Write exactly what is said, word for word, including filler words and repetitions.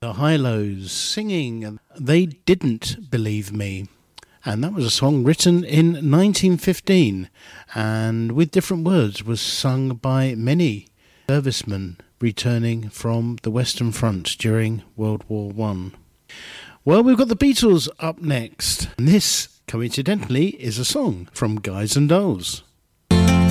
The Hi-Lows singing They Didn't Believe Me. And that was a song written in nineteen fifteen and with different words was sung by many servicemen returning from the Western Front during World War One. Well, we've got the Beatles up next. And this, coincidentally, is a song from Guys and Dolls.